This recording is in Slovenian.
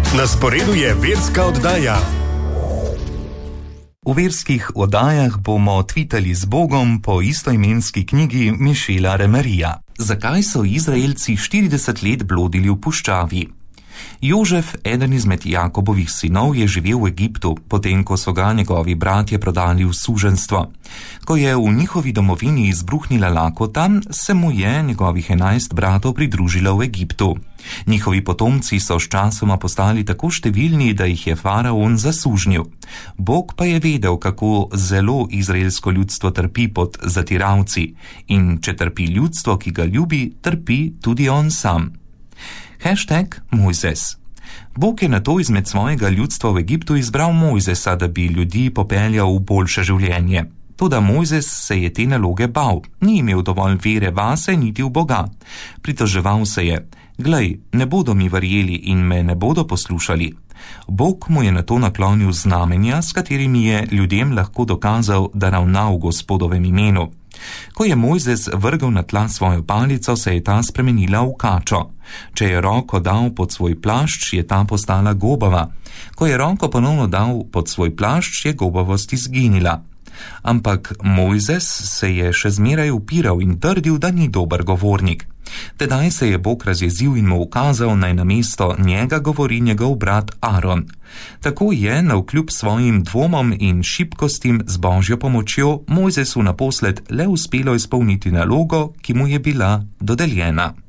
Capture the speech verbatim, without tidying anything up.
Na sporedu je verska oddaja. V verskih oddajah bomo tvitali z Bogom po istoimenski knjigi Michela Remerija. Zakaj so Izraelci štirideset let blodili v puščavi? Jožef, eden izmed Jakobovih sinov, je živel v Egiptu, potem ko so ga njegovi bratje prodali v suženjstvo. Ko je v njihovi domovini izbruhnila lakota, se mu je njegovih enajst bratov pridružilo v Egiptu. Njihovi potomci so sčasoma postali tako številni, da jih je faraon zasužnil. Bog pa je vedel, kako zelo izraelsko ljudstvo trpi pod zatiravci, in če trpi ljudstvo, ki ga ljubi, trpi tudi on sam. Hashtag Mojzes. Bog je nato izmed svojega ljudstva v Egiptu izbral Mojzesa, da bi ljudi popeljal v boljše življenje. Toda Mojzes se je te naloge bal, ni imel dovolj vere vase niti v Boga. Pritoževal se je: glej, ne bodo mi verjeli in me ne bodo poslušali. Bog mu je nato naklonil znamenja, s katerimi je ljudem lahko dokazal, da ravna v Gospodovem imenu. Ko je Mojzes vrgal na tla svojo palico, se je ta spremenila v kačo. Če je roko dal pod svoj plašč, je ta postala gobava. Ko je roko ponovno dal pod svoj plašč, je gobavost izginila. Ampak Mojzes se je še zmeraj upiral in trdil, da ni dober govornik. Tedaj se je Bog razjezil in mu ukazal, naj namesto njega govori njegov brat Aron. Tako je, navkljub svojim dvomom in šibkostim, z Božjo pomočjo Mojzesu naposled le uspelo izpolniti nalogo, ki mu je bila dodeljena.